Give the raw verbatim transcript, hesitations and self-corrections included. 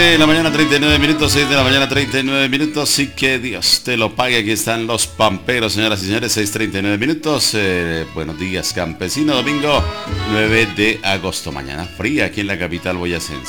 De la mañana treinta y nueve minutos, seis de la mañana treinta y nueve minutos, y que Dios te lo pague. Aquí están los pamperos, señoras y señores, seis treinta y nueve minutos. Eh, buenos días, campesino. Domingo nueve de agosto, mañana fría aquí en la capital boyacense.